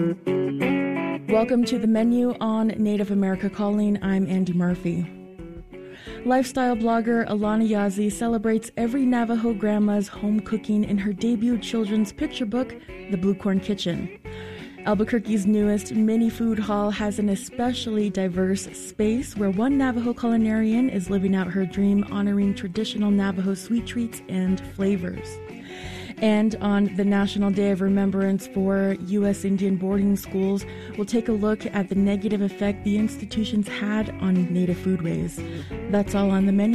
Welcome to the menu on Native America Calling. I'm Andy Murphy. Lifestyle blogger Alana Yazzie celebrates every Navajo grandma's home cooking in her debut children's picture book, The Blue Corn Kitchen. Albuquerque's newest mini food hall has an especially diverse space where one Navajo culinarian is living out her dream, honoring traditional Navajo sweet treats and flavors. And on the National Day of Remembrance for U.S. Indian boarding schools, we'll take a look at the negative effect the institutions had on Native foodways. That's all on the menu.